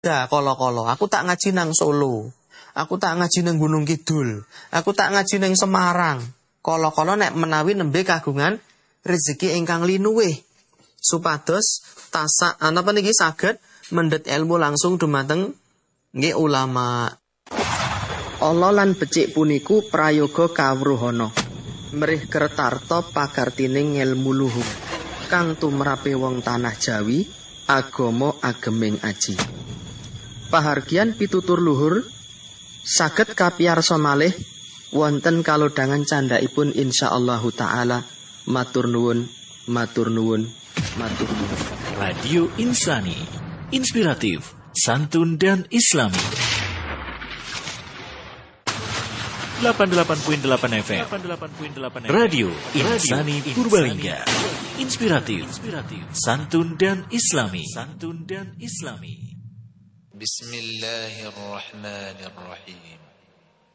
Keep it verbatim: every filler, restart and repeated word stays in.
Ya, kolo-kolo, aku tak ngaji nang Solo. Aku tak ngaji nang Gunung Kidul. Aku tak ngaji nang Semarang. Kolo-kolo nek menawi nembe kagungan rezeki ingkang linuwih. Supados tasak napa niki saged mendhet ilmu langsung dumateng nggih ulama. Allah lan becik puniku prayoga kawruhana. Mrih kertarta pakartining ilmu luhur. Kang tumrape wong tanah Jawi, agama ageming aji. Pahargian pitutur luhur saged kapiyarsa malih wonten kalodhangan candhaipun insyaallah taala. Matur nuwun, matur nuwun, matur nuwun. Radio Insani, inspiratif, santun dan islami. delapan puluh delapan koma delapan F M Radio Insani Purbalingga. Inspiratif, santun dan islami. Santun dan islami. Bismillahirrahmanirrahim.